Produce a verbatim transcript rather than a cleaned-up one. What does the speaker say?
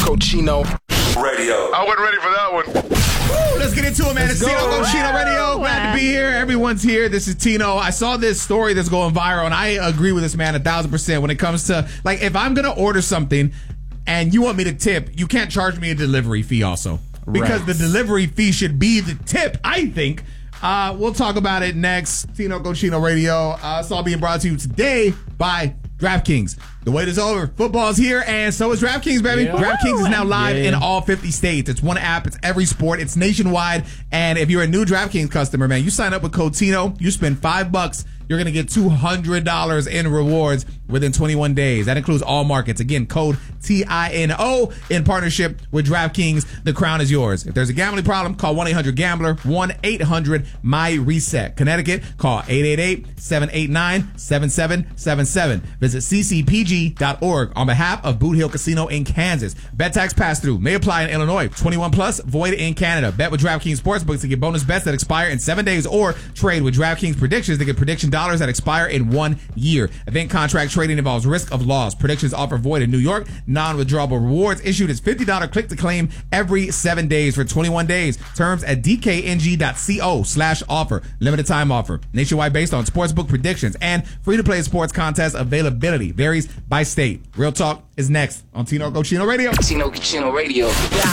Cochino Radio. I wasn't ready for that one. Woo, let's get into it, man. It's Tino Cochino Radio. Glad to be here. Everyone's here. This is Tino. I saw this story that's going viral, and I agree with this man a thousand percent when it comes to, like, if I'm going to order something and you want me to tip, you can't charge me a delivery fee also. Because right. the delivery fee should be the tip, I think. Uh, we'll talk about it next. Tino Cochino Radio. Uh, it's all being brought to you today by DraftKings. The wait is over. Football's here, and so is DraftKings, baby. Yeah. DraftKings is now live yeah. in all fifty states. It's one app. It's every sport. It's nationwide. And if you're a new DraftKings customer, man, you sign up with code Tino. You spend five bucks. You're going to get two hundred dollars in rewards within twenty-one days. That includes all markets. Again, code T I N O in partnership with DraftKings. The crown is yours. If there's a gambling problem, call one eight hundred gambler, one eight hundred M Y reset. Connecticut, call eight eight eight, seven eight nine, seven seven seven seven. Visit c c p g dot org on behalf of Boot Hill Casino in Kansas. Bet tax pass-through may apply in Illinois. twenty-one plus, void in Canada. Bet with DraftKings Sportsbooks to get bonus bets that expire in seven days or trade with DraftKings Predictions to get prediction dollars that expire in one year. Event contract trading involves risk of loss. Predictions offer void in New York. Non-withdrawable rewards issued as fifty dollars click to claim every seven days for twenty-one days. Terms at d k n g dot co slash offer. Limited time offer. Nationwide based on sportsbook predictions and free-to-play sports contest availability. Varies by state. Real Talk is next on Tino Cochino Radio. Tino Cochino Radio.